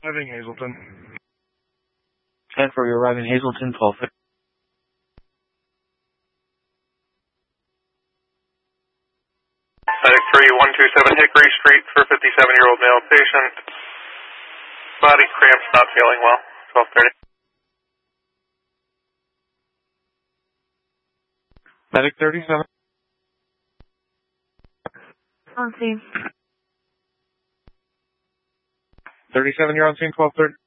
Arriving Hazleton. 10 for your arriving Hazleton, 12. Medic 3127 Hickory Street for 57-year-old male patient. Body cramps, not feeling well. 12:30. Medic 37. On scene. 37, you're on scene, 12:30.